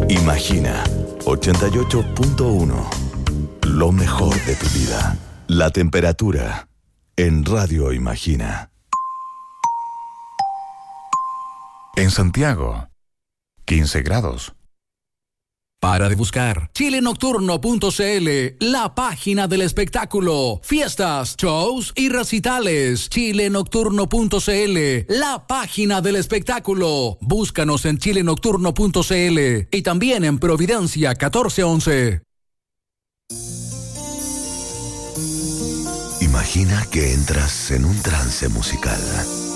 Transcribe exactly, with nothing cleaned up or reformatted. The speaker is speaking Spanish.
Imagina ochenta y ocho punto uno. Lo mejor de tu vida. La temperatura en Radio Imagina. En Santiago, quince grados. Para de buscar chile nocturno punto c l, la página del espectáculo, fiestas, shows y recitales. chile nocturno punto c l, la página del espectáculo. Búscanos en chile nocturno punto c l y también en Providencia catorce once. Imagina que entras en un trance musical.